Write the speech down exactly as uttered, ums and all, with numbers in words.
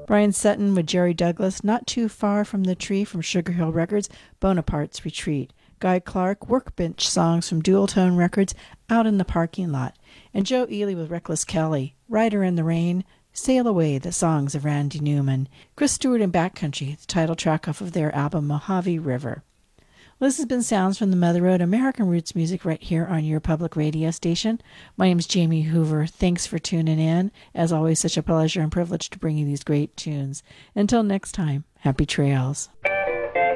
Brian Sutton with Jerry Douglas, Not Too Far from the Tree from Sugar Hill Records, Bonaparte's Retreat. Guy Clark, Workbench Songs from Dual Tone Records, Out in the Parking Lot. And Joe Ely with Reckless Kelly, Rider in the Rain, Sail Away, the songs of Randy Newman. Chris Stewart and Backcountry, the title track off of their album Mojave River. Well, this has been Sounds from the Mother Road, American Roots Music right here on your public radio station. My name is Jamie Hoover. Thanks for tuning in. As always, such a pleasure and privilege to bring you these great tunes. Until next time, happy trails.